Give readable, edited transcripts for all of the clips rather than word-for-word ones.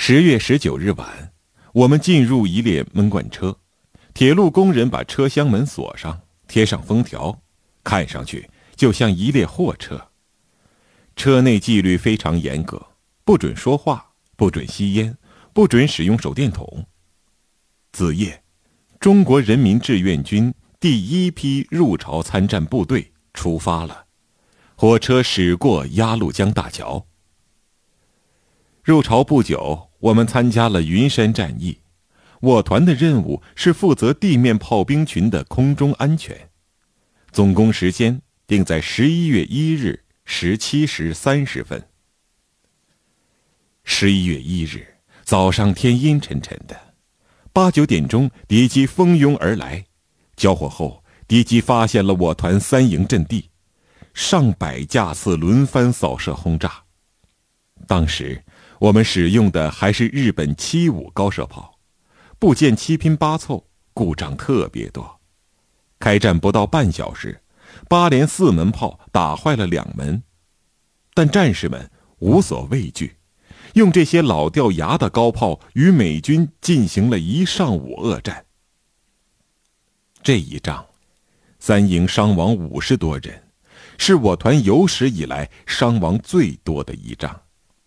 10月19日晚，我们进入一列闷罐车，铁路工人把车厢门锁上，贴上封条，看上去就像一列货车。车内纪律非常严格，不准说话，不准吸烟，不准使用手电筒。子夜，中国人民志愿军第1批入朝参战部队出发了，火车驶过鸭绿江大桥。入朝不久，我们参加了云山战役。我团的任务是负责地面炮兵群的空中安全。总攻时间定在11月1日17时30分。11月1日早上，天阴沉沉的，8、9点钟，敌机蜂拥而来。交火后，敌机发现了我团3营阵地，上百架次轮番扫射轰炸。当时我们使用的还是日本75高射炮，部件七拼八凑，故障特别多。开战不到半小时，8连4门炮打坏了2门，但战士们无所畏惧，用这些老掉牙的高炮与美军进行了1上午恶战。这一仗，3营伤亡50多人，是我团有史以来伤亡最多的一仗。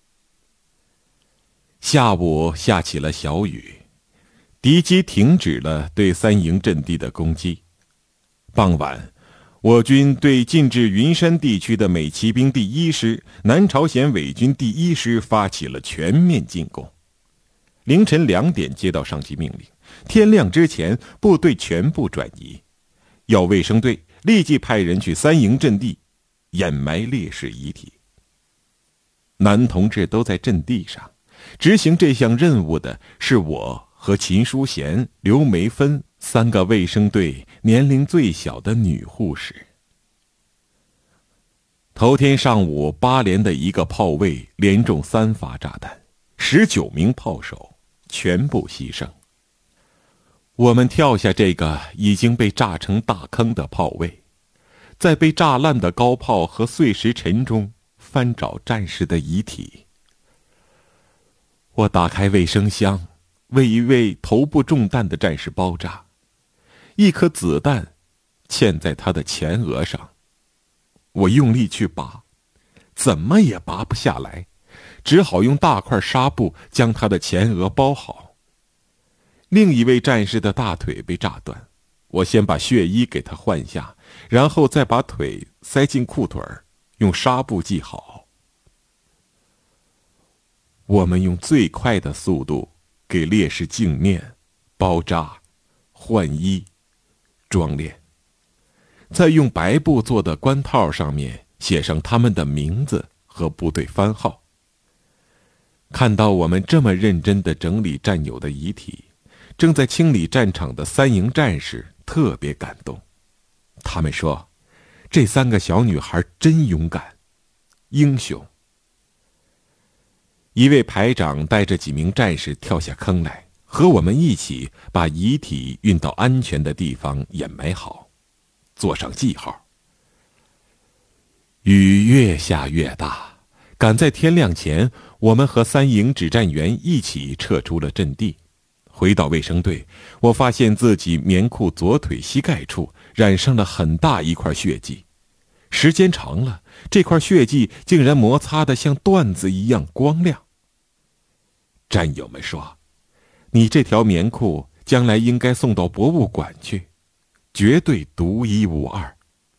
下午下起了小雨，敌机停止了对3营阵地的攻击。傍晚，我军对进至云山地区的美骑兵第1师、南朝鲜伪军第1师发起了全面进攻。凌晨2点接到上级命令，天亮之前部队全部转移，要卫生队立即派人去3营阵地掩埋烈士遗体。男同志都在阵地上，执行这项任务的是我和秦淑贤、刘梅芬3个卫生队年龄最小的女护士。头天上午，8连的一个炮位连中3发炸弹，19名炮手全部牺牲。我们跳下这个已经被炸成大坑的炮位，在被炸烂的高炮和碎石尘中翻找战士的遗体。我打开卫生箱，为一位头部中弹的战士包扎，一颗子弹嵌在他的前额上。我用力去拔，怎么也拔不下来，只好用大块纱布将他的前额包好。另一位战士的大腿被炸断，我先把血衣给他换下，然后再把腿塞进裤腿，用纱布系好。我们用最快的速度给烈士净面、包扎、换衣、装殓，再用白布做的冠套上面写上他们的名字和部队番号。看到我们这么认真地整理战友的遗体，正在清理战场的3营战士特别感动。他们说，这3个小女孩真勇敢，英雄。一位排长带着几名战士跳下坑来，和我们一起把遗体运到安全的地方掩埋好，做上记号。雨越下越大，赶在天亮前，我们和3营指战员一起撤出了阵地。回到卫生队，我发现自己棉裤左腿膝盖处染上了很大一块血迹，时间长了，这块血迹竟然摩擦得像缎子一样光亮。战友们说，你这条棉裤将来应该送到博物馆去，绝对独一无二。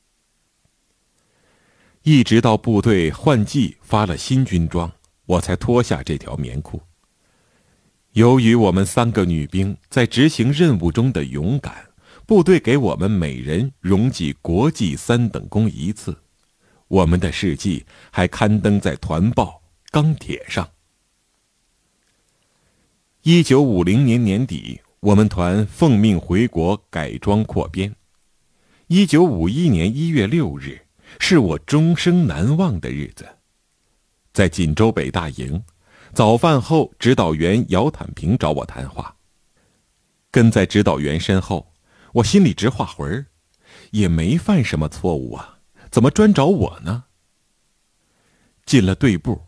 一直到部队换季发了新军装，我才脱下这条棉裤。由于我们3个女兵在执行任务中的勇敢，部队给我们每人荣记国际3等功1次。我们的事迹还刊登在团报《钢铁》上。1950年年底，我们团奉命回国改装扩编。1951年1月6日，是我终生难忘的日子。在锦州北大营，早饭后，指导员姚坦平找我谈话。跟在指导员身后，我心里直画魂儿，也没犯什么错误啊，怎么专找我呢？进了队部，